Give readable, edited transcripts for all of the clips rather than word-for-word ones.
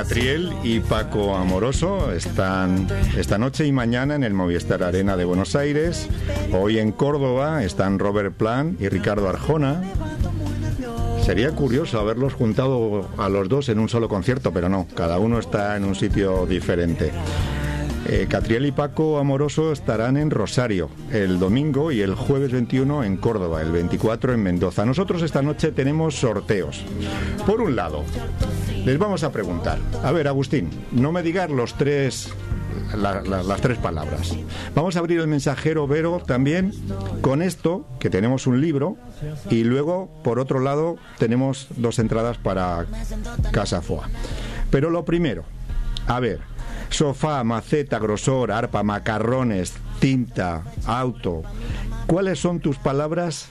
Catriel y Paco Amoroso están esta noche y mañana en el Movistar Arena de Buenos Aires. Hoy en Córdoba están Robert Plant y Ricardo Arjona. Sería curioso haberlos juntado a los dos en un solo concierto, pero no, cada uno está en un sitio diferente. Catriel y Paco Amoroso estarán en Rosario el domingo y el jueves 21 en Córdoba, el 24 en Mendoza. Nosotros esta noche tenemos sorteos. Por un lado, les vamos a preguntar. A ver, Agustín, no me digas las tres palabras. Vamos a abrir el mensajero Vero también con esto, que tenemos un libro, y luego, por otro lado, tenemos 2 entradas para Casa Foa. Pero lo primero, a ver, sofá, maceta, grosor, arpa, macarrones, tinta, auto. ¿Cuáles son tus palabras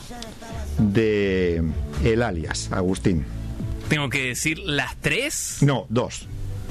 de el alias, Agustín? ¿Tengo que decir las 3? No, 2.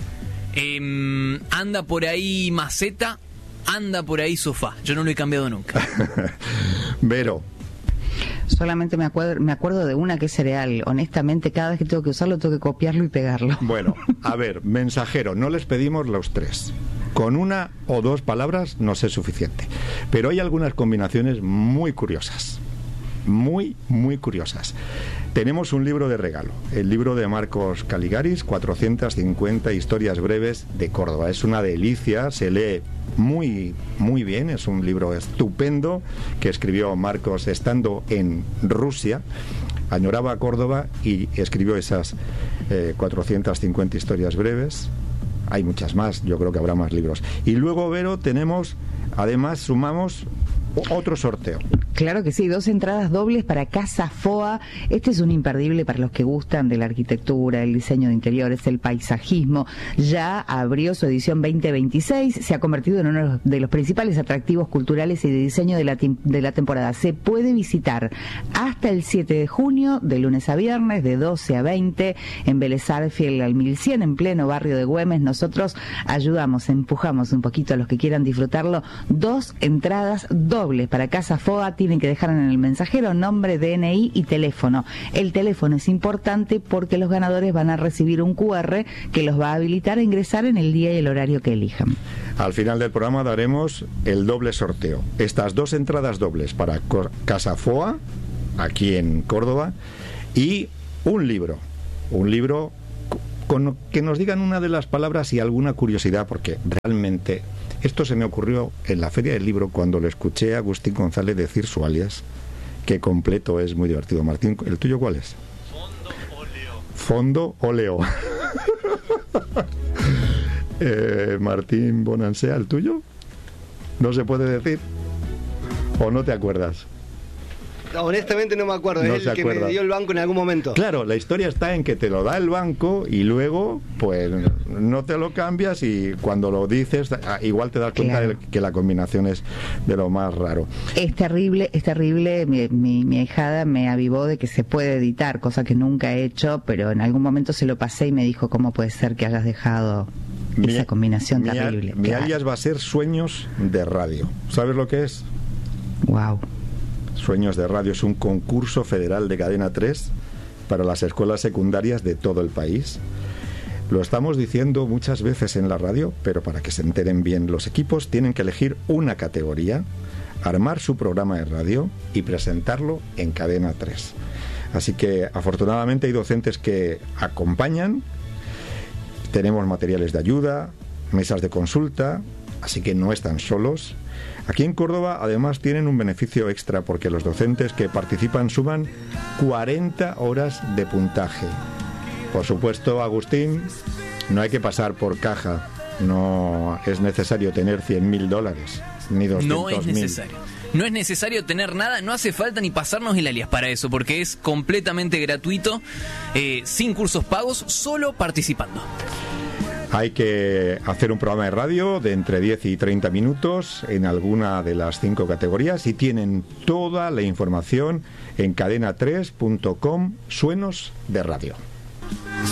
Anda por ahí maceta, anda por ahí sofá. Yo no lo he cambiado nunca. Vero. Solamente me acuerdo de una que es cereal. Honestamente, cada vez que tengo que usarlo, tengo que copiarlo y pegarlo. Bueno, a ver, mensajero, no les pedimos los 3. Con 1 o 2 palabras no es suficiente. Pero hay algunas combinaciones muy curiosas. Muy, muy curiosas. Tenemos un libro de regalo, el libro de Marcos Caligaris, 450 historias breves de Córdoba. Es una delicia, se lee muy, muy bien, es un libro estupendo que escribió Marcos estando en Rusia. Añoraba Córdoba y escribió esas 450 historias breves. Hay muchas más, yo creo que habrá más libros. Y luego, Vero, tenemos, además, sumamos otro sorteo. Claro que sí, 2 entradas dobles para Casa Foa. Este es un imperdible para los que gustan de la arquitectura, el diseño de interiores, el paisajismo. Ya abrió su edición 2026, se ha convertido en uno de los principales atractivos culturales y de diseño de la temporada. Se puede visitar hasta el 7 de junio, de lunes a viernes, de 12 a 20, en Vélez Arfiel al 1100, en pleno barrio de Güemes. Nosotros ayudamos, empujamos un poquito a los que quieran disfrutarlo. 2 entradas dobles para Casa Foa. Tienen que dejar en el mensajero nombre, DNI y teléfono. El teléfono es importante porque los ganadores van a recibir un QR que los va a habilitar a ingresar en el día y el horario que elijan. Al final del programa daremos el doble sorteo. Estas 2 entradas dobles para Casa Foa, aquí en Córdoba, y un libro con que nos digan una de las palabras y alguna curiosidad, porque realmente esto se me ocurrió en la Feria del Libro cuando le escuché a Agustín González decir su alias, que completo es muy divertido. Martín, ¿el tuyo cuál es? Fondo Oleo. Martín Bonansea, ¿el tuyo? ¿No se puede decir? ¿O no te acuerdas? Honestamente no me acuerdo, No es se el que acuerda. me dio el banco en algún momento. Claro, la historia está en que te lo da el banco y luego pues no te lo cambias y cuando lo dices igual te das cuenta de que la combinación es de lo más raro. Es terrible. Mi ahijada me avivó de que se puede editar, cosa que nunca he hecho, pero en algún momento se lo pasé y me dijo, ¿cómo puede ser que hayas dejado esa combinación terrible? Mi alias va a ser Sueños de Radio. ¿Sabes lo que es? Wow. Sueños de Radio es un concurso federal de Cadena 3 para las escuelas secundarias de todo el país. Lo estamos diciendo muchas veces en la radio, pero para que se enteren bien, los equipos tienen que elegir una categoría, armar su programa de radio y presentarlo en Cadena 3. Así que afortunadamente hay docentes que acompañan, tenemos materiales de ayuda, mesas de consulta, así que no están solos. Aquí en Córdoba además tienen un beneficio extra porque los docentes que participan suman 40 horas de puntaje. Por supuesto, Agustín, no hay que pasar por caja, no es necesario tener $100.000 ni 200.000. No es necesario. No es necesario tener nada, no hace falta ni pasarnos el alias para eso, porque es completamente gratuito, sin cursos pagos, solo participando. Hay que hacer un programa de radio de entre 10 y 30 minutos en alguna de las 5 categorías y tienen toda la información en cadena3.com, Suenos de Radio.